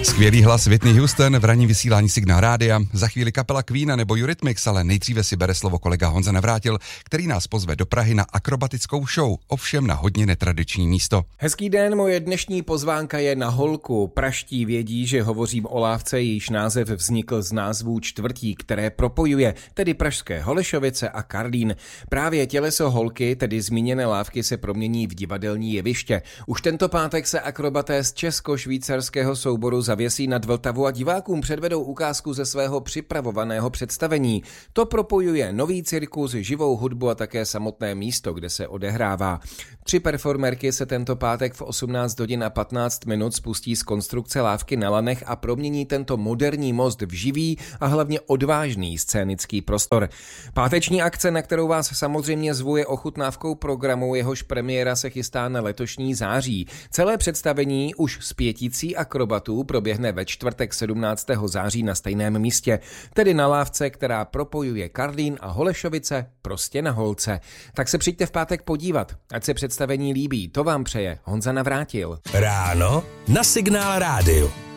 Skvělý hlas Whitney Houston v ranním vysílání Signál rádia, za chvíli kapela Queen nebo Eurythmics, ale nejdříve si bere slovo kolega Honza Navrátil, který nás pozve do Prahy na akrobatickou show, ovšem na hodně netradiční místo. Hezký den, moje dnešní pozvánka je na holku. Praští vědí, že hovořím o lávce, jejíž název vznikl z názvů čtvrtí, které propojuje, tedy pražské Holešovice a Karlín. Právě těleso holky, tedy zmíněné lávky, se promění v divadelní jeviště. Už tento pátek se akrobaté z česko-švýcarského souboru zavěsí nad Vltavu a divákům předvedou ukázku ze svého připravovaného představení. To propojuje nový cirkus, živou hudbu a také samotné místo, kde se odehrává. 3 performerky se tento pátek v 18 hodin a 15 minut spustí z konstrukce lávky na lanech a promění tento moderní most v živý a hlavně odvážný scénický prostor. Páteční akce, na kterou vás samozřejmě zvu, je ochutnávkou programu, jehož premiéra se chystá na letošní září. Celé představení už s 5 akrobatů proběhne ve čtvrtek 17. září na stejném místě, tedy na lávce, která propojuje Karlín a Holešovice prostě na holce. Tak se přijďte v pátek podívat, ať se představení líbí, to vám přeje Honza Navrátil. Ráno na Signál rádiu.